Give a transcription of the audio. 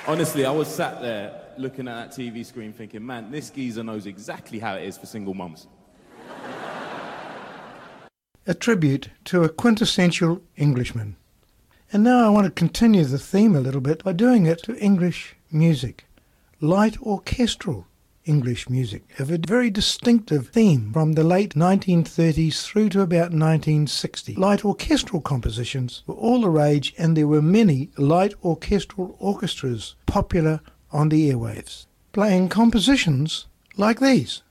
Honestly, I was sat there looking at that TV screen thinking, man, this geezer knows exactly how it is for single mums. A tribute to a quintessential Englishman. And now I want to continue the theme a little bit by doing it to English music. Light orchestral English music have a very distinctive theme from the late 1930s through to about 1960. Light orchestral compositions were all the rage, and there were many light orchestral orchestras popular on the airwaves, playing compositions like these.